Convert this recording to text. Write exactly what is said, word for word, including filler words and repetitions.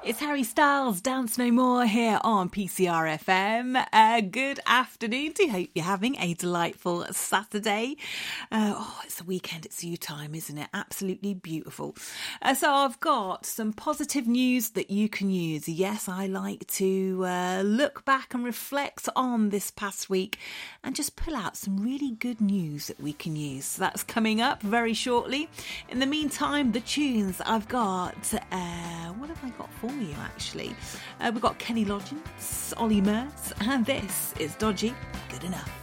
It's Harry Styles, Dance No More here on P C R F M. Uh, good afternoon to you. Hope you're having a delightful Saturday. Uh, oh, it's the weekend. It's you time, isn't it? Absolutely beautiful. Uh, so I've got some positive news that you can use. Yes, I like to uh, look back and reflect on this past week and just pull out some really good news that we can use. So that's coming up very shortly. In the meantime, the tunes I've got, uh, what have I got for you actually? Uh, we've got Kenny Loggins, Ollie Murs, and this is Dodgy Good Enough.